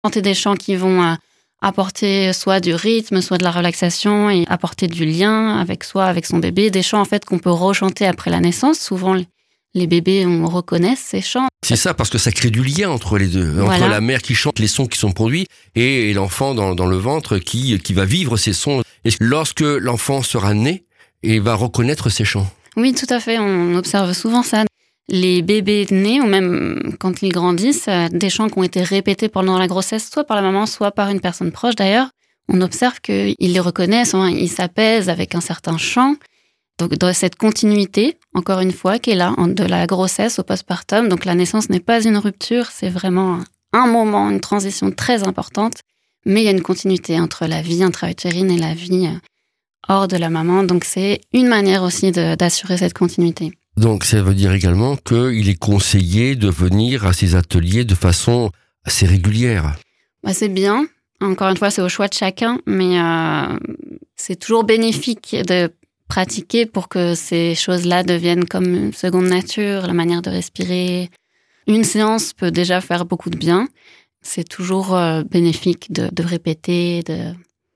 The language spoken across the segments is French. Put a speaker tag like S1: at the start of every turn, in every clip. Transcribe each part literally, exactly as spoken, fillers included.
S1: Chanter des chants qui vont euh, apporter soit du rythme, soit de la relaxation et apporter du lien avec soi, avec son bébé. Des chants en fait qu'on peut rechanter après la naissance. Souvent, les bébés, on reconnaît ces chants.
S2: C'est ça, parce que ça crée du lien entre les deux. Entre
S1: Voilà.
S2: la mère qui chante les sons qui sont produits et l'enfant dans, dans le ventre qui, qui va vivre ces sons. Et lorsque l'enfant sera né, il va reconnaître ces chants.
S1: Oui, tout à fait. On observe souvent ça. Les bébés nés, ou même quand ils grandissent, des chants qui ont été répétés pendant la grossesse, soit par la maman, soit par une personne proche d'ailleurs, on observe qu'ils les reconnaissent, hein, ils s'apaisent avec un certain chant. Donc, dans cette continuité, encore une fois, qui est là, de la grossesse au postpartum. Donc, la naissance n'est pas une rupture, c'est vraiment un moment, une transition très importante. Mais il y a une continuité entre la vie intra-utérine et la vie hors de la maman. Donc, c'est une manière aussi de, d'assurer cette continuité.
S2: Donc, ça veut dire également qu'il est conseillé de venir à ces ateliers de façon assez régulière.
S1: Bah, c'est bien. Encore une fois, c'est au choix de chacun. Mais euh, c'est toujours bénéfique de pratiquer pour que ces choses-là deviennent comme une seconde nature, la manière de respirer. Une séance peut déjà faire beaucoup de bien. C'est toujours euh, bénéfique de, de répéter. De...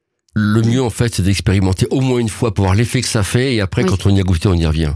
S2: Le mieux, en fait, c'est d'expérimenter au moins une fois pour voir l'effet que ça fait et après, oui. Quand on y a goûté, on y revient.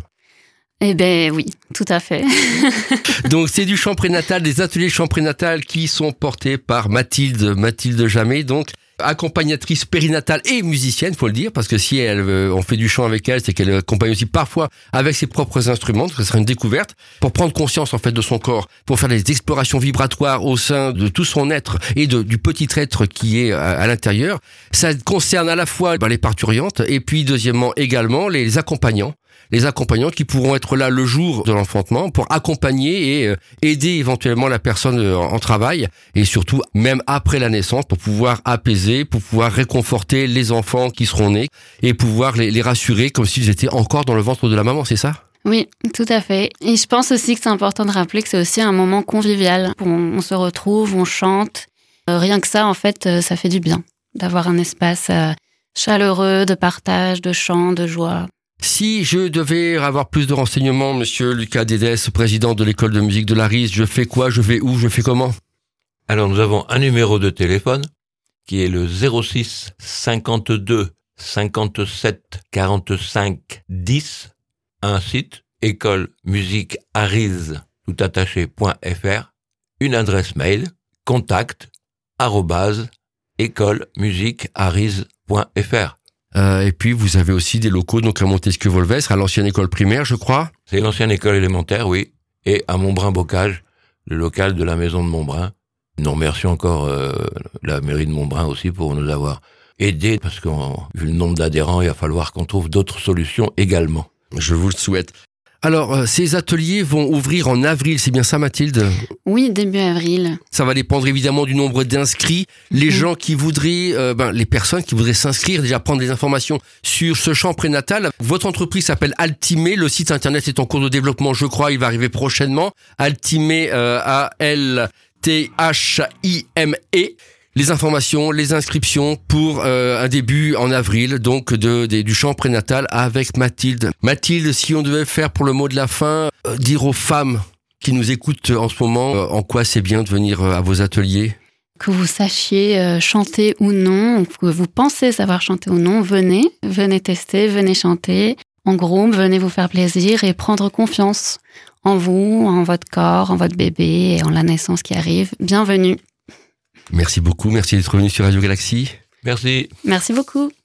S1: Eh bien, oui, tout à fait.
S2: Donc, c'est du chant prénatal, des ateliers chant prénatal qui sont portés par Mathilde, Mathilde Jamet, donc accompagnatrice périnatale et musicienne, faut le dire, parce que si elle, euh, on fait du chant avec elle, c'est qu'elle accompagne aussi parfois avec ses propres instruments, donc ça sera une découverte, pour prendre conscience en fait de son corps, pour faire des explorations vibratoires au sein de tout son être et de, du petit être qui est à, à l'intérieur. Ça concerne à la fois ben, les parturientes et puis deuxièmement également les accompagnants. Les accompagnants qui pourront être là le jour de l'enfantement pour accompagner et euh, aider éventuellement la personne euh, en travail et surtout même après la naissance pour pouvoir apaiser, pour pouvoir réconforter les enfants qui seront nés et pouvoir les, les rassurer comme s'ils étaient encore dans le ventre de la maman, c'est ça ?
S1: Oui, tout à fait. Et je pense aussi que c'est important de rappeler que c'est aussi un moment convivial où on, on se retrouve, on chante. Euh, rien que ça, en fait, euh, ça fait du bien d'avoir un espace euh, chaleureux de partage, de chant, de joie.
S2: Si je devais avoir plus de renseignements, monsieur Lucas Dédès, président de l'école de musique de l'Aris, je fais quoi, je vais où, je fais comment ?
S3: Alors nous avons un numéro de téléphone qui est le zéro six cinquante-deux cinquante-sept quarante-cinq dix, un site école musique aris tout attaché point f r, une adresse mail contact arobase école musique aris point f r.
S2: Euh, et puis, vous avez aussi des locaux, donc à Montesquieu-Volvestre, à l'ancienne école primaire, je crois.
S3: C'est l'ancienne école élémentaire, oui. Et à Montbrun-Bocage, le local de la maison de Montbrun. Nous remercions encore euh, la mairie de Montbrun aussi pour nous avoir aidés, parce que vu le nombre d'adhérents, il va falloir qu'on trouve d'autres solutions également.
S2: Je vous le souhaite. Alors, euh, ces ateliers vont ouvrir en avril, c'est bien ça, Mathilde ?
S1: Oui, début avril.
S2: Ça va dépendre évidemment du nombre d'inscrits. Les mmh. gens qui voudraient, euh, ben, les personnes qui voudraient s'inscrire, déjà prendre des informations sur ce chant prénatal. Votre entreprise s'appelle Altimé. Le site internet est en cours de développement, je crois. Il va arriver prochainement. Altimé, euh, A L T H I M E. Les informations, les inscriptions pour euh, un début en avril, donc de, de du chant prénatal avec Mathilde. Mathilde, si on devait faire pour le mot de la fin, euh, dire aux femmes qui nous écoutent en ce moment, euh, en quoi c'est bien de venir euh, à vos ateliers ?
S1: Que vous sachiez euh, chanter ou non, que vous pensez savoir chanter ou non, venez, venez tester, venez chanter en groupe, venez vous faire plaisir et prendre confiance en vous, en votre corps, en votre bébé et en la naissance qui arrive. Bienvenue.
S2: Merci beaucoup, merci d'être venu sur Radio Galaxy.
S3: Merci.
S1: Merci beaucoup.